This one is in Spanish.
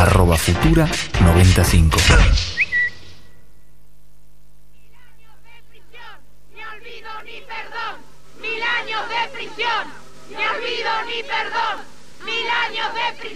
@futura95. Ni olvido ni perdón, 1000 años de prisión. Ni olvido ni perdón, 1000 años de prisión.